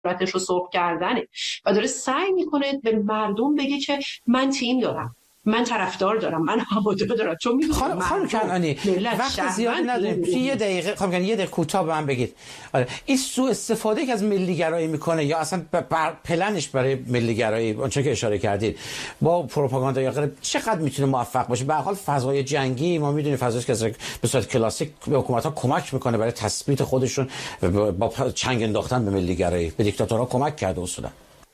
صورتش رو سرخ کردنه و داره سعی میکنه به مردم بگه که من تیم دارم، من طرفدار دارم، من هوادار دارم. چون میدونم خانم کنعانی وقت زیاد نداریم، یه دقیقه خانم کنعانی یه دقیقه کوتاه به من بگید. آره این سوء استفاده که از ملی گرایی میکنه یا اصلا پلنش برای ملی گرایی اونچه که اشاره کردید با پروپاگاندا یا غیره چقدر میتونه موفق باشه؟ به هر حال فضای جنگی ما میدونیم فضایی که به صورت کلاسیک به حکومت ها کمک میکنه برای تثبیت خودشون، با چنگ انداختن به ملی گرایی به دیکتاتورها کمک کرده اصولا.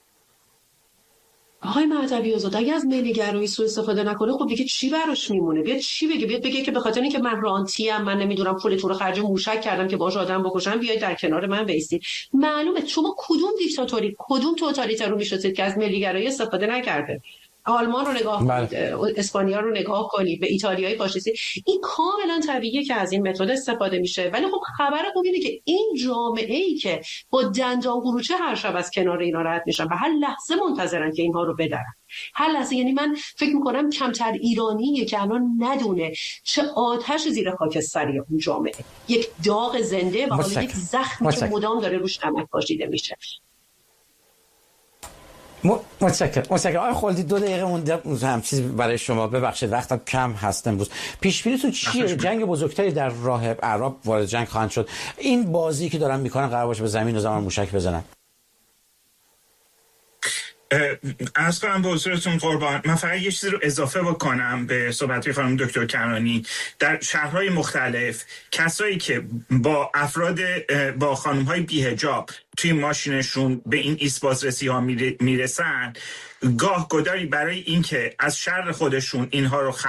آقای مهدوی آزاد اگه از ملی گرایی سوء استفاده نکنه خب دیگه چی براش میمونه؟ بیاد چی بگه؟ بیاد بگه که به خاطر اینکه من رانتی ام، من نمیدونم پولتون رو خرج موشک کردم که باهاش آدم بکشم، بیاید در کنار من بایستید. معلومه شما کدوم دیکتاتوری کدوم توتالیتر رو میشناسید که از ملی گرایی استفاده نکرده؟ آلمان رو نگاه کنید، اسپانیا رو نگاه کنید، به ایتالیای فاشیستی. این کاملا طبیعیه که از این متد استفاده میشه. ولی خب خبر خوب اینه که این جامعه‌ای که با دندان قروچه هر شب از کنار اینا رد میشن و هر لحظه منتظرن که اینها رو بدرن، هر لحظه. یعنی من فکر میکنم کمتر ایرانیه که الان ندونه چه آتش زیر خاکستری اون جامعه، یک داغ زنده و حالا یک زخمی که مدام داره روش نمک پاشیده میشه. متشکرم. آقای خلدی 2 دقیقه مونده هم چیزی برای شما، ببخشید وقتم کم هست امروز. پیش بینیتون چیه؟ جنگ بزرگتری در راه اعراب وارد جنگ خواهند شد. این بازی که دارن میکنن قرار باشه به زمین و زمان موشک بزنن؟ از کنم به حضورتون قربان، من فقط یه چیزی رو اضافه بکنم به صحبت‌های خانم دکتر کنعانی. در شهرهای مختلف کسایی که با افراد با خانم‌های بی‌حجاب توی ماشینشون به این ایست بازرسی ها میرسن، گاه گداری برای اینکه از شر خودشون اینها رو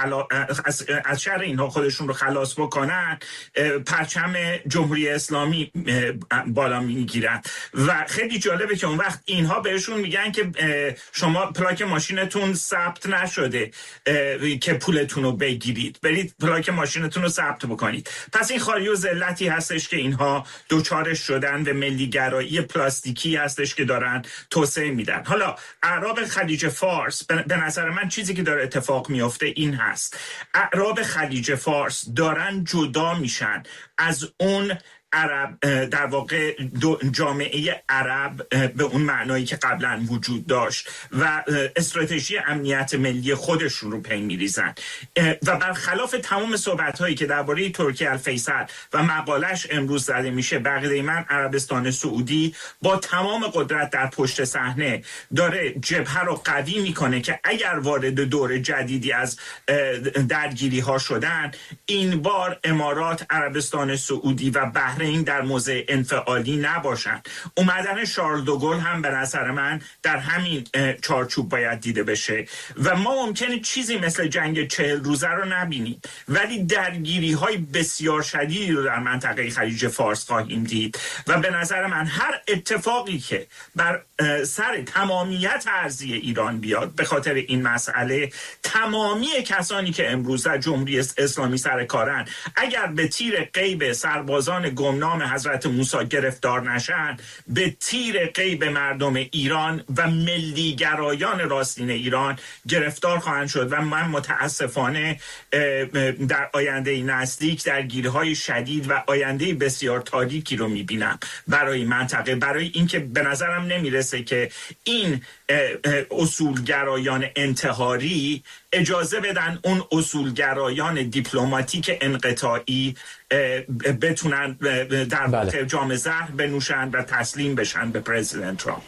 از شر اینها خودشون رو خلاص بکنن، پرچم جمهوری اسلامی بالا میگیرن و خیلی جالبه که اون وقت اینها بهشون میگن که شما پلاک ماشینتون ثبت نشده که پولتون رو بگیرید، برید پلاک ماشینتون رو ثبت بکنید. پس این خاری و ذلتی هستش که اینها دوچارش شدن و ملیگرایی پلاستیکی هستش که دارن توسعه میدن. حالا اعراب خلیج فارس به نظر من چیزی که داره اتفاق میفته این هست: اعراب خلیج فارس دارن جدا میشن از اون عرب، در واقع جامعه عرب به اون معنایی که قبلا وجود داشت و استراتژی امنیت ملی خودشون رو پی میریزن و برخلاف تمام صحبت‌هایی که درباره ترکیه الفیصل و مقالش امروز زده میشه، بقیه من عربستان سعودی با تمام قدرت در پشت صحنه داره جبهه رو قوی میکنه که اگر وارد دور جدیدی از درگیری ها شدن، این بار امارات، عربستان سعودی و این در موضع انفعالی نباشن. اومدن شارل دوگل هم به نظر من در همین چارچوب باید دیده بشه و ما ممکنه چیزی مثل جنگ 40 روزه رو نبینیم، ولی درگیری های بسیار شدیدی رو در منطقه خلیج فارس خواهیم دید و به نظر من هر اتفاقی که بر سر تمامیت ارضی ایران بیاد به خاطر این مسئله، تمامی کسانی که امروز در جمهوری اسلامی سر کارن اگر به تیر غیب سربازان گمنام حضرت موسی گرفتار نشن، به تیر غیب مردم ایران و ملیگرایان راستین ایران گرفتار خواهند شد و من متاسفانه در آینده نزدیک درگیری‌های شدید و آینده بسیار تاریکی رو می‌بینم برای منطقه، برای اینکه به نظرم نمیرسه که این اصولگرایان انتحاری اجازه بدن اون اصولگرایان دیپلماتیک انقطاعی بتونن در واقع جام زهر بنوشن و تسلیم بشن به پرزیدنت ترامپ.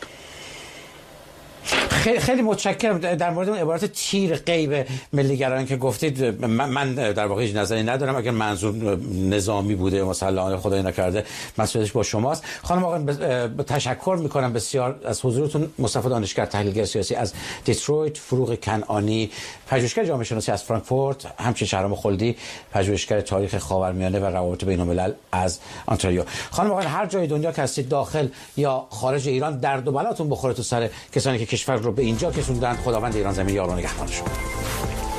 خیلی متشکرم. در مورد اون عبارت تیر غیب ملیگرایان که گفتید، من در واقع هیچ نظری ندارم. اگر منظور نظامی بوده مسلحانه خدای نکرده مسئولیتش با شماست. خانم آقایان تشکر میکنم بسیار از حضورتون. مصطفی دانشگر، تحلیلگر سیاسی از دیترویت، فروغ کنعانی پژوهشگر جامعه شناسی از فرانکفورت، همچنین شهرام خلدی پژوهشگر تاریخ خاورمیانه و روابط بین‌الملل از آنتاریو. خانم آقایان هر جای دنیا که هستید، داخل یا خارج ایران، درد و بلاتون بخوره تو سر کسانی که کشور رو به اینجا کشوندن. خداوند ایران زمین یار و نگهبان شما.